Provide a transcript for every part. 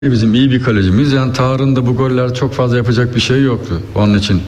Bizim iyi bir kalecimiz. Yani Tarık'ın da bu goller çok fazla yapacak bir şey yoktu onun için.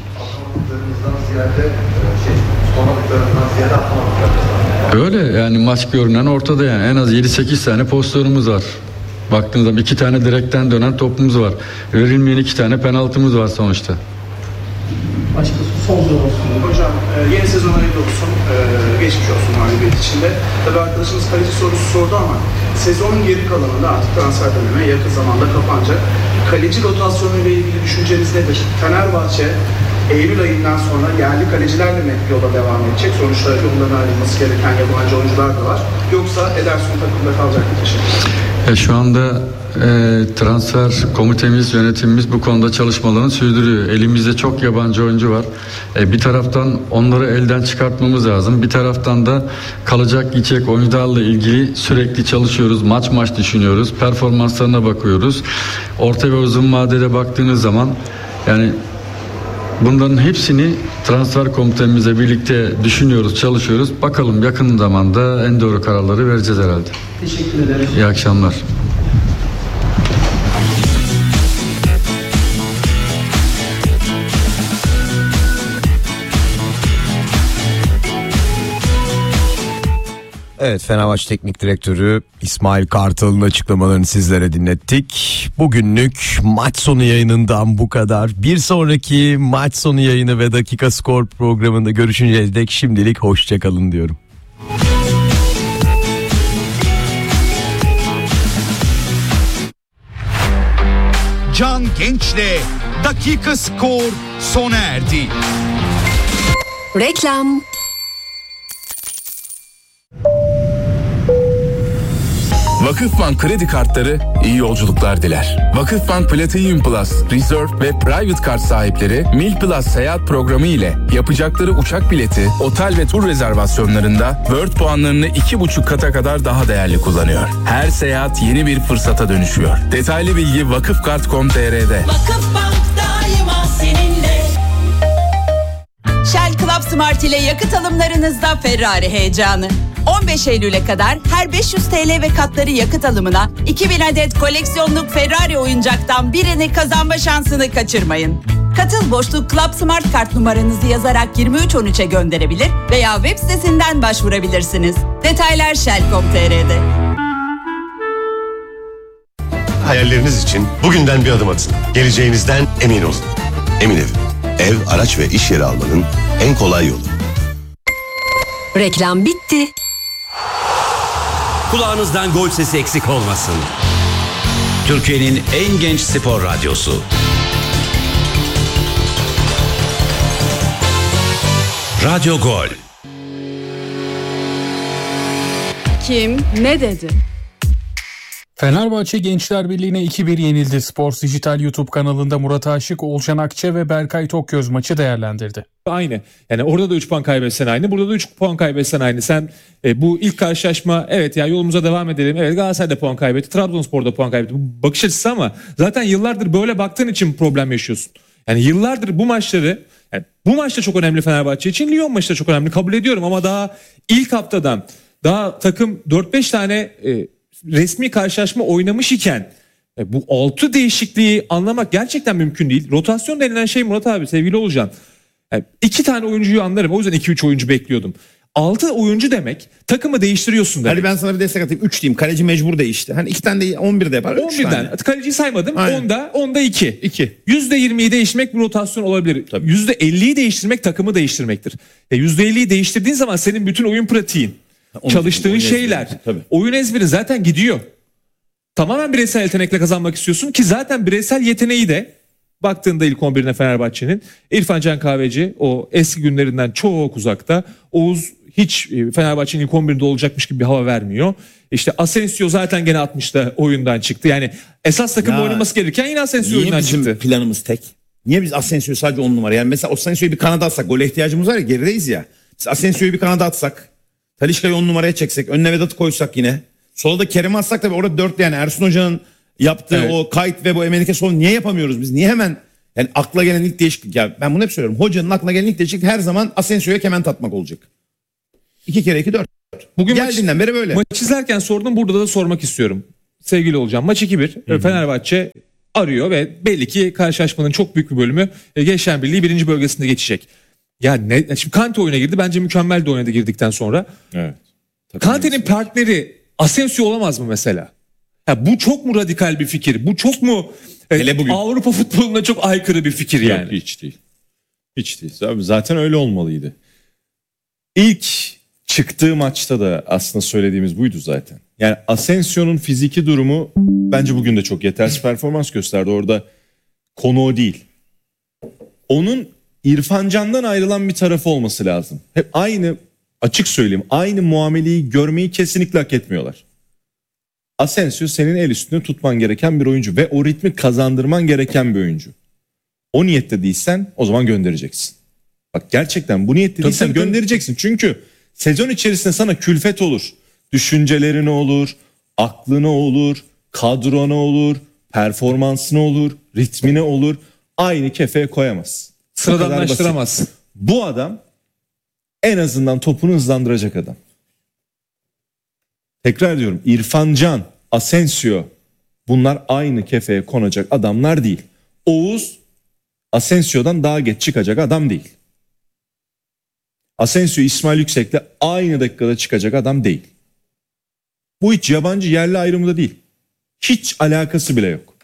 Öyle yani maç görünen ortada yani. En az 7-8 tane pozisyonumuz var. Baktığınızda 2 tane direkten dönen topumuz var. Verilmeyen 2 tane penaltımız var sonuçta. Başka son soru olsun. Hocam yeni sezon hayırlı olsun. Geçmiş olsun mağlubiyet içinde. Tabii arkadaşımız kaleci sorusu sordu ama sezonun geri kalanında artık transfer dönemi yakın zamanda kapanacak. Kaleci rotasyonu ile ilgili düşünceniz nedir? Fenerbahçe Eylül ayından sonra yerli kalecilerle mi yola devam edecek? Sonuçta yoldan ayrılması gereken yabancı oyuncular da var. Yoksa Ederson takımda kalacak mı? Teşekkür ederim. Şu anda transfer komitemiz, yönetimimiz bu konuda çalışmalarını sürdürüyor. Elimizde çok yabancı oyuncu var. Bir taraftan onları elden çıkartmamız lazım. Bir taraftan da kalacak, gidecek oyuncularla ilgili sürekli çalışıyoruz. Maç düşünüyoruz. Performanslarına bakıyoruz. Orta ve uzun vadede baktığınız zaman yani bunların hepsini transfer komitemizle birlikte düşünüyoruz, çalışıyoruz. Bakalım yakın zamanda en doğru kararları vereceğiz herhalde. Teşekkür ederim. İyi akşamlar. Evet, Fenerbahçe Teknik Direktörü İsmail Kartal'ın açıklamalarını sizlere dinlettik. Bugünlük maç sonu yayınından bu kadar. Bir sonraki maç sonu yayını ve dakika skor programında görüşünceye dek şimdilik hoşçakalın diyorum. Can Genç'le dakika skor sona erdi. Reklam. Vakıfbank kredi kartları iyi yolculuklar diler. Vakıfbank Platinum Plus, Reserve ve Private Kart sahipleri Mil Plus seyahat programı ile yapacakları uçak bileti, otel ve tur rezervasyonlarında World puanlarını 2,5 kata kadar daha değerli kullanıyor. Her seyahat yeni bir fırsata dönüşüyor. Detaylı bilgi vakıfkart.com.tr'de. Vakıfbank daima seninle. Shell Club Smart ile yakıt alımlarınızda Ferrari heyecanı. 15 Eylül'e kadar her 500 TL ve katları yakıt alımına 2000 adet koleksiyonluk Ferrari oyuncaktan birini kazanma şansını kaçırmayın. Katıl boşluk Club Smart kart numaranızı yazarak 2313'e gönderebilir veya web sitesinden başvurabilirsiniz. Detaylar Shell.com.tr'de. Hayalleriniz için bugünden bir adım atın. Geleceğinizden emin olun. Emin Ev, araç ve iş yeri almanın en kolay yolu. Reklam bitti. Kulağınızdan gol sesi eksik olmasın. Türkiye'nin en genç spor radyosu. Radyo Gol. Kim ne dedi? Fenerbahçe Gençler Birliği'ne 2-1 yenildi. Sports Dijital YouTube kanalında Murat Aşık, Olcan Akçe ve Berkay Tokgöz maçı değerlendirdi. Aynı. Yani orada da 3 puan kaybetsen aynı. Burada da 3 puan kaybetsen aynı. Sen bu ilk karşılaşma evet ya yolumuza devam edelim. Evet Galatasaray'da puan kaybetti. Trabzonspor'da puan kaybetti. Bu bakış açısı ama zaten yıllardır böyle baktığın için problem yaşıyorsun. Yani yıllardır bu maçları bu maçta çok önemli Fenerbahçe için. Lyon maçı da çok önemli kabul ediyorum ama daha ilk haftadan daha takım 4-5 tane resmi karşılaşma oynamış iken bu 6 değişikliği anlamak gerçekten mümkün değil. Rotasyon denilen şey Murat abi sevgili Olcan. 2 tane oyuncuyu anlarım. O yüzden 2-3 oyuncu bekliyordum. 6 oyuncu demek takımı değiştiriyorsun demek. Hadi ben sana bir destek atayım. 3 diyeyim. Kaleci mecbur değişti. Hani 2 tane de 11 de yapar. 11'den. Kaleciyi saymadım. Aynen. 10'da 2. 2. %20'yi değiştirmek bir rotasyon olabilir. Tabii. %50'yi değiştirmek takımı değiştirmektir. %50'yi değiştirdiğin zaman senin bütün oyun pratiğin, çalıştığın şeyler, oyun ezberin zaten gidiyor. Tamamen bireysel yetenekle kazanmak istiyorsun ki zaten bireysel yeteneği de baktığında ilk 11'ine Fenerbahçe'nin İrfan Can Kahveci o eski günlerinden çok uzakta. Oğuz hiç Fenerbahçe'nin ilk 11'inde olacakmış gibi bir hava vermiyor. İşte Asensio zaten gene 60'ta oyundan çıktı. Yani esas takımda oynaması gerekirken yine Asensio oyundan çıktı. Niye bizim planımız tek? Niye biz Asensio'yu sadece 10 numara? Yani mesela Asensio'yu bir kanada atsak, gole ihtiyacımız var ya, gerideyiz ya. Biz Asensio'yu bir kanada atsak, Talisca'yı 10 numaraya çeksek, önüne Vedat'ı koysak yine. Solda Kerem'i atsak tabii orada 4 yani Ersun Hoca'nın yaptığı o kayıt ve bu Emenike sol niye yapamıyoruz biz? Niye hemen yani akla gelen ilk değişiklik, ya ben bunu hep söylüyorum. Hocanın aklına gelen ilk değişiklik her zaman Asensio'ya kement atmak olacak. 2 kere 2 4. Bugün geldiğinden beri böyle. Maç izlerken sordum, burada da sormak istiyorum. sevgili olacağım. Maç 2-1. Fenerbahçe arıyor ve belli ki karşılaşmanın çok büyük bir bölümü Gençlerbirliği 1. bölgesinde geçecek. Ya şimdi Kante oyuna girdi. Bence mükemmel de oynadı girdikten sonra. Evet. Kante'nin partneri Asensio olamaz mı mesela? Ya bu çok mu radikal bir fikir? Bu çok mu Avrupa futboluna çok aykırı bir fikir yani? Yok, hiç değil. Hiç değil. Zaten öyle olmalıydı. İlk çıktığı maçta da aslında söylediğimiz buydu zaten. Yani Asensio'nun fiziki durumu bence bugün de çok yetersiz performans gösterdi. Orada konu o değil. Onun İrfan Can'dan ayrılan bir tarafı olması lazım. Hep aynı, açık söyleyeyim, aynı muameleyi görmeyi kesinlikle hak etmiyorlar. Asensio senin el üstünde tutman gereken bir oyuncu ve o ritmi kazandırman gereken bir oyuncu. O niyette değilsen o zaman göndereceksin. Bak gerçekten bu niyette değilsen göndereceksin. Çünkü sezon içerisinde sana külfet olur. Düşüncelerine olur, aklına olur, kadrona olur, performansına olur, ritmine olur. Aynı kefeye koyamaz. Sıradanlaştıramaz. Bu adam en azından topunu hızlandıracak adam. Tekrar diyorum, İrfan Can, Asensio bunlar aynı kefeye konacak adamlar değil. Oğuz Asensio'dan daha geç çıkacak adam değil. Asensio İsmail Yüksek'le aynı dakikada çıkacak adam değil. Bu hiç yabancı yerli ayrımı da değil. Hiç alakası bile yok.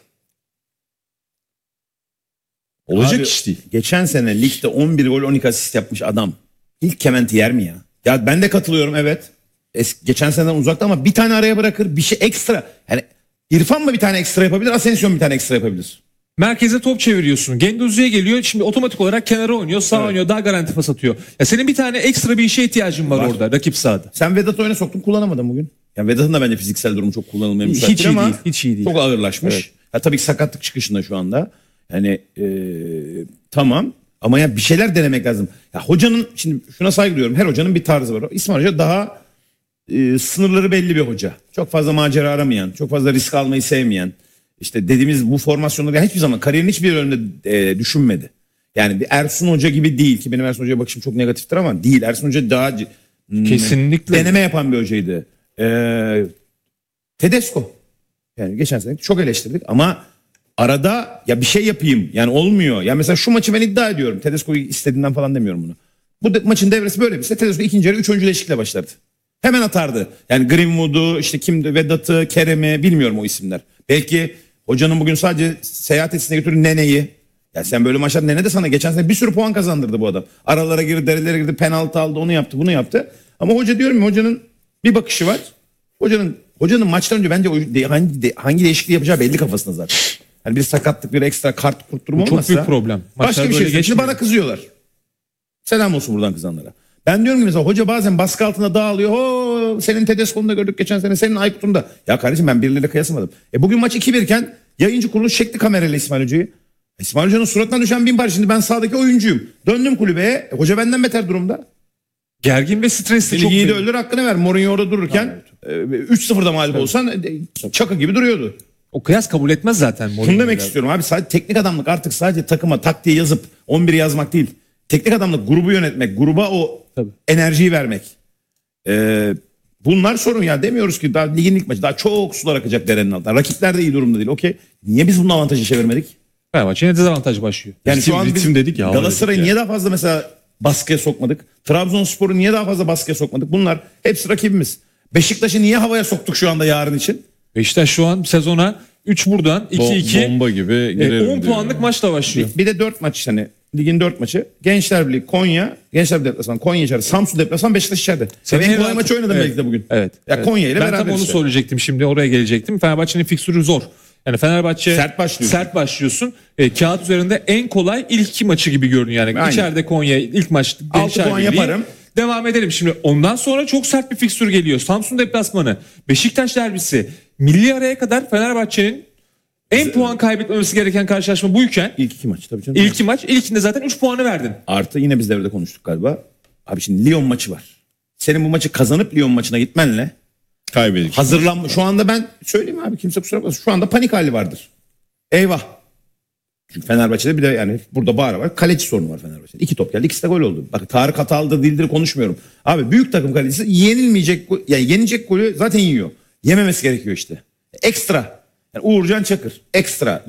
Olacak Abi, iş değil. Geçen sene ligde 11 gol 12 asist yapmış adam ilk Kementi yer mi ya? Ya ben de katılıyorum, evet. Geçen seneden uzakta ama bir tane araya bırakır, bir şey ekstra. Yani İrfan mı bir tane ekstra yapabilir, Asensio mu bir tane ekstra yapabilir? Merkeze top çeviriyorsun. Genduzi'ye geliyor. Şimdi otomatik olarak kenara oynuyor. Sağ oynuyor. Daha garanti pas atıyor. Ya senin bir tane ekstra bir işe ihtiyacın var orada. Rakip sahada. Sen Vedat'ı oyuna soktun, kullanamadın bugün. Yani Vedat'ın da bence fiziksel durumu çok kullanılmaya müsait Hiç iyi ama değil. Hiç iyi değil. çok ağırlaşmış. Evet. Ha, tabii ki sakatlık çıkışında şu anda. Yani tamam ama ya bir şeyler denemek lazım. Ya hocanın, şimdi şuna saygı duyuyorum. Her hocanın bir tarzı var. İsmail Hoca daha sınırları belli bir hoca. Çok fazla macera aramayan, çok fazla risk almayı sevmeyen. İşte dediğimiz bu formasyonları yani hiçbir zaman kariyerin hiçbir yönünde düşünmedi. Yani bir Ersun Hoca gibi değil ki, benim Ersun Hoca'ya bakışım çok negatiftir ama değil. Ersun Hoca daha kesinlikle deneme yapan bir hocaydı. Tedesco. Yani geçen sene çok eleştirdik ama arada ya bir şey yapayım yani olmuyor. Ya mesela şu maçı ben iddia ediyorum. Tedesco'yu istediğinden falan demiyorum bunu. Bu maçın devresi böyle bitse Tedesco ikinci yarı 3 oyuncu değişiklikle başlardı. Hemen atardı. Yani Greenwood'u, işte kimdi, Vedat'ı, Kerem'i, bilmiyorum o isimler. Belki hocanın bugün sadece seyahat etsinle götürdüğü Nene'yi. Ya sen böyle maçlar, Nene de sana geçen sene bir sürü puan kazandırdı bu adam. Aralara girdi, derelere girdi, penaltı aldı, onu yaptı, bunu yaptı. Ama hoca diyorum ya, hocanın bir bakışı var. Hocanın maçtan önce bence hangi değişikliği yapacağı belli kafasında zaten. Yani bir sakatlık, bir ekstra kart kurtturma olmasa. Çok büyük problem. Başka bir şey. Şimdi bana kızıyorlar. Selam olsun buradan kızanlara. Ben diyorum ki mesela hoca bazen baskı altında dağılıyor. Senin Tedesco'nu da gördük geçen sene, senin Aykut'un da. Ya kardeşim, ben birileriyle kıyasamadım. Bugün maç 2-1 iken yayıncı kuruluş çekti kamerayla İsmail Hoca'yı. İsmail Hoca'nın suratından düşen bin parça. Şimdi ben sahadaki oyuncuyum. Döndüm kulübeye. Hoca benden beter durumda. Gergin ve stresli çok. Yiğidi öldür, hakkını ver. Mourinho orada dururken 3-0'da mağlup olsan çakı gibi duruyordu. O kıyas kabul etmez zaten. Şunu demek istiyorum abi, sadece teknik adamlık artık sadece takıma taktiği yazıp 11'i yazmak değil. Teknik adamlık grubu yönetmek, gruba o enerjiyi vermek. Bunlar sorun ya, demiyoruz ki daha ligin ilk maçı, daha çok sular akacak derenin altından. Rakipler de iyi durumda değil. Okey. Niye biz bunun avantajını çevirmedik? Fenerbahçe yine dezavantaj başlıyor. Yani şu an biz dedik ya, Galatasaray'ı niye daha fazla mesela baskıya sokmadık? Trabzonspor'u niye daha fazla baskıya sokmadık? Bunlar hepsi rakibimiz. Beşiktaş'ı niye havaya soktuk şu anda yarın için? Beşiktaş şu an sezona 3 buradan 2-2 bomba gibi girelim 10 puanlık maçla başlıyor. Bir de 4 maç hani ligin 4 maçı. Gençlerbirliği, Konya, Gençlerbirliği deplasman, Konya içeride, Samsun deplasman, Beşiktaş içeride. En kolay maçı oynadım belki de bugün. Evet. Ya Konya ile beraber. Ben tam onu söyleyecektim, şimdi oraya gelecektim. Fenerbahçe'nin fiksürü zor. Yani Fenerbahçe sert başlıyorsun. Kağıt üzerinde en kolay ilk 2 maçı gibi görünüyor. Yani aynen. İçeride Konya ilk maç 6 puan yaparım. Devam edelim şimdi. Ondan sonra çok sert bir fiksür geliyor. Samsun deplasmanı, Beşiktaş derbisi. Milli araya kadar Fenerbahçe'nin en puan kaybetmemesi gereken karşılaşma buyken ilk 2 maç tabii canım. İlk 2 maç, ilkinde zaten 3 puanı verdin. Artı yine biz devrede konuştuk galiba. Abi şimdi Lyon maçı var. Senin bu maçı kazanıp Lyon maçına gitmenle kaybedik. Hazırlanma. Şu anda ben söyleyeyim abi, kimse kusura bakmasın. Şu anda panik hali vardır. Eyvah. Çünkü Fenerbahçe'de bir de yani burada bağıra var. Kaleci sorunu var Fenerbahçe'de. 2 top geldi, ikisi de gol oldu. Bak Tarık hatalıdır değildir konuşmuyorum. Abi büyük takım kalecisi yenilmeyecek, yani yenecek golü zaten yiyor. Yememesi gerekiyor işte. Ekstra. Yani Uğurcan Çakır ekstra.